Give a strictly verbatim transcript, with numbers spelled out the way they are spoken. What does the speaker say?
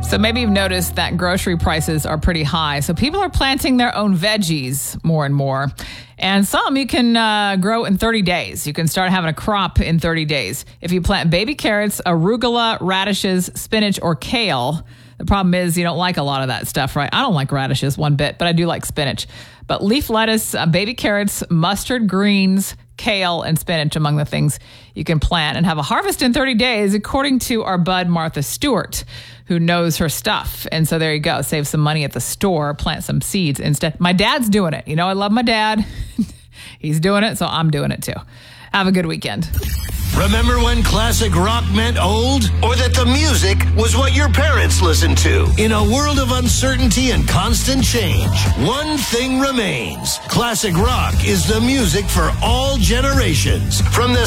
So maybe you've noticed that grocery prices are pretty high. So people are planting their own veggies more and more. And some you can uh, grow in thirty days. You can start having a crop in thirty days. If you plant baby carrots, arugula, radishes, spinach, or kale. The problem is you don't like a lot of that stuff, right? I don't like radishes one bit, but I do like spinach. But leaf lettuce, uh, baby carrots, mustard greens, kale, and spinach among the things you can plant and have a harvest in thirty days, according to our bud Martha Stewart, who knows her stuff. And so there you go. Save some money at the store, plant some seeds instead. My dad's doing it. You know, I love my dad. He's doing it, so I'm doing it too. Have a good weekend. Remember when classic rock meant old? Or that the music was what your parents listened to? In a world of uncertainty and constant change, one thing remains. Classic rock is the music for all generations. From the